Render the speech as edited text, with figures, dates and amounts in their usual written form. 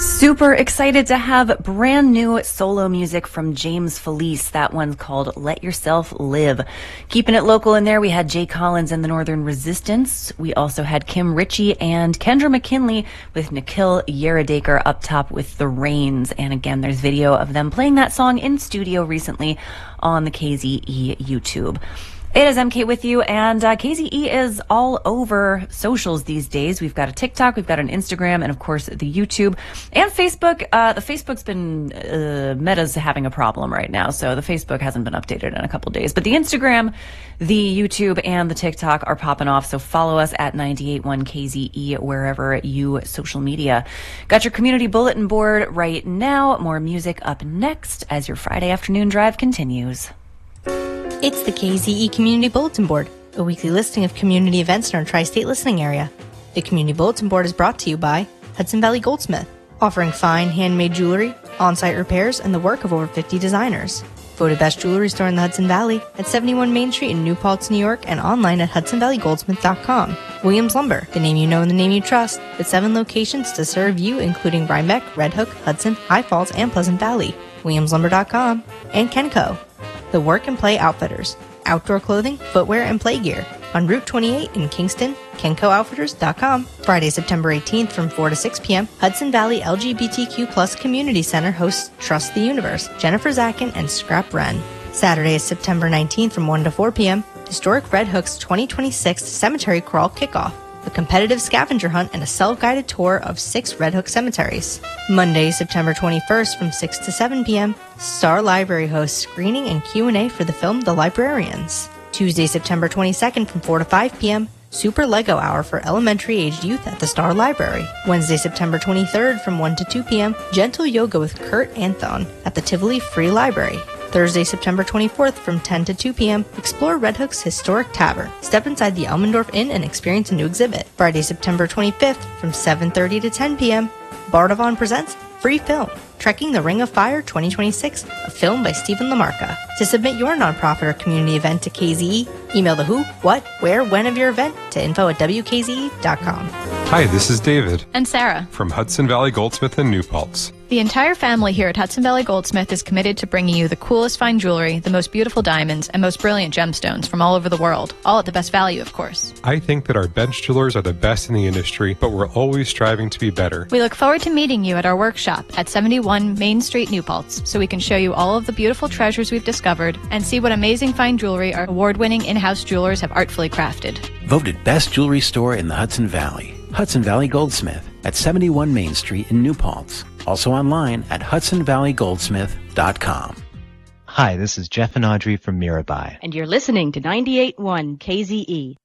Super excited to have brand new solo music from James Felice. That one's called Let Yourself Live. Keeping it local in there, we had Jay Collins and the Northern Resistance. We also had Kim Ritchie and Kendra McKinley with Nikhil Yeradaker up top with The Rains. And again, there's video of them playing that song in studio recently on the KZE YouTube. It is MK with you, and KZE is all over socials these days. We've got a TikTok, we've got an Instagram, and of course the YouTube and Facebook. The Facebook's been, Meta's having a problem right now, so the Facebook hasn't been updated in a couple days. But the Instagram, the YouTube, and the TikTok are popping off, so follow us at 98.1 KZE wherever you social media. Got your community bulletin board right now. More music up next as your Friday afternoon drive continues. It's the KZE Community Bulletin Board, a weekly listing of community events in our tri-state listening area. The Community Bulletin Board is brought to you by Hudson Valley Goldsmith, offering fine handmade jewelry, on-site repairs, and the work of over 50 designers. Voted best jewelry store in the Hudson Valley at 71 Main Street in New Paltz, New York, and online at hudsonvalleygoldsmith.com. Williams Lumber, the name you know and the name you trust, with 7 locations to serve you, including Rhinebeck, Red Hook, Hudson, High Falls, and Pleasant Valley. WilliamsLumber.com. And Kenco, the Work and Play Outfitters, outdoor clothing, footwear, and play gear. On Route 28 in Kingston, KencoOutfitters.com. Friday, September 18th from 4 to 6 p.m., Hudson Valley LGBTQ+ Community Center hosts Trust the Universe, Jennifer Zakin, and Scrap Wren. Saturday is September 19th from 1 to 4 p.m., Historic Red Hook's 2026 Cemetery Crawl Kickoff, a competitive scavenger hunt, and a self-guided tour of 6 Red Hook cemeteries. Monday, September 21st from 6 to 7 p.m., Star Library hosts screening and Q&A for the film The Librarians. Tuesday, September 22nd from 4 to 5 p.m., Super Lego Hour for elementary-aged youth at the Star Library. Wednesday, September 23rd from 1 to 2 p.m., Gentle Yoga with Kurt Anthon at the Tivoli Free Library. Thursday, September 24th from 10 to 2 p.m., explore Red Hook's historic tavern. Step inside the Elmendorf Inn and experience a new exhibit. Friday, September 25th from 7:30 to 10 p.m., Bardavon presents Free Film, Trekking the Ring of Fire 2026, a film by Stephen Lamarca. To submit your nonprofit or community event to KZE, email the who, what, where, when of your event to info@wkze.com. Hi, this is David. And Sarah. From Hudson Valley Goldsmith in New Paltz. The entire family here at Hudson Valley Goldsmith is committed to bringing you the coolest fine jewelry, the most beautiful diamonds, and most brilliant gemstones from all over the world, all at the best value, of course. I think that our bench jewelers are the best in the industry, but we're always striving to be better. We look forward to meeting you at our workshop at 71 Main Street, New Paltz, so we can show you all of the beautiful treasures we've discovered and see what amazing fine jewelry our award-winning in-house jewelers have artfully crafted. Voted best jewelry store in the Hudson Valley. Hudson Valley Goldsmith at 71 Main Street in New Paltz. Also online at hudsonvalleygoldsmith.com. Hi, this is Jeff and Audrey from Mirabai. And you're listening to 98.1 KZE.